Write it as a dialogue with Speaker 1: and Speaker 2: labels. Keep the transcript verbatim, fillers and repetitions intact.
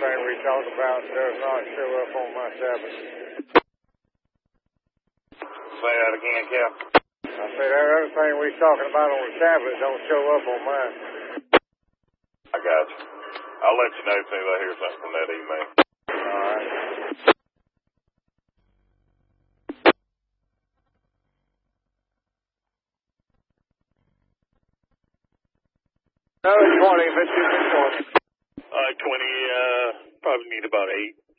Speaker 1: everything we talk about does not show up on my tablet.
Speaker 2: Say that again, Cap.
Speaker 1: I said everything we talking about on the tablet don't show up on mine.
Speaker 2: I got you. I'll let you know as soon as I hear something from that email.
Speaker 1: All right. Another twenty, fifteen, twenty.
Speaker 2: All right, twenty, uh, probably need about eight.